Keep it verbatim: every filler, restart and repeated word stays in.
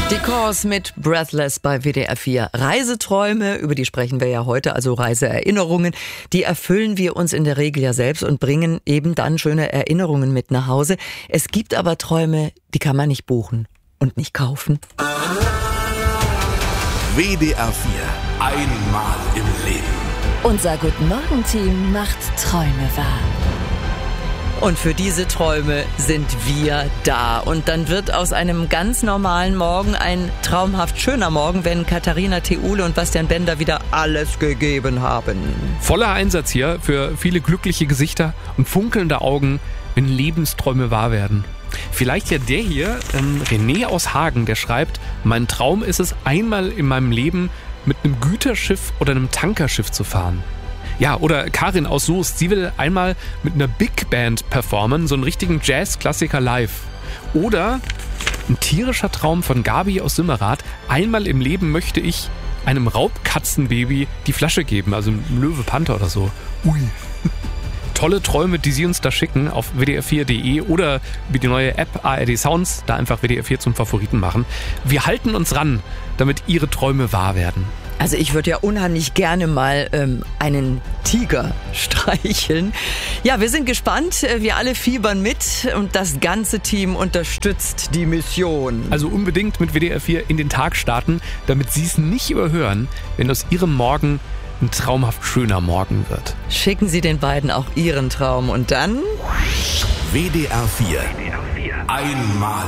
Die Chorus mit Breathless bei W D R vier. Reiseträume, über die sprechen wir ja heute, also Reiseerinnerungen, die erfüllen wir uns in der Regel ja selbst und bringen eben dann schöne Erinnerungen mit nach Hause. Es gibt aber Träume, die kann man nicht buchen und nicht kaufen. W D R vier. Einmal im Leben. Unser Guten-Morgen-Team macht Träume wahr. Und für diese Träume sind wir da. Und dann wird aus einem ganz normalen Morgen ein traumhaft schöner Morgen, wenn Katharina Theule und Bastian Bender wieder alles gegeben haben. Voller Einsatz hier für viele glückliche Gesichter und funkelnde Augen, wenn Lebensträume wahr werden. Vielleicht ja der hier, ähm, René aus Hagen, der schreibt: Mein Traum ist es, einmal in meinem Leben mit einem Güterschiff oder einem Tankerschiff zu fahren. Ja, oder Karin aus Soest, sie will einmal mit einer Big Band performen, so einen richtigen Jazz-Klassiker live. Oder ein tierischer Traum von Gabi aus Simmerath: Einmal im Leben möchte ich einem Raubkatzenbaby die Flasche geben, also einem Löwe-Panther oder so. Ui. Tolle Träume, die Sie uns da schicken auf w d r vier punkt d e oder über die neue App A R D Sounds, da einfach W D R vier zum Favoriten machen. Wir halten uns ran, damit Ihre Träume wahr werden. Also ich würde ja unheimlich gerne mal ähm, einen Tiger streicheln. Ja, wir sind gespannt. Wir alle fiebern mit und das ganze Team unterstützt die Mission. Also unbedingt mit W D R vier in den Tag starten, damit Sie es nicht überhören, wenn aus Ihrem Morgen ein traumhaft schöner Morgen wird. Schicken Sie den beiden auch Ihren Traum und dann W D R vier. Einmal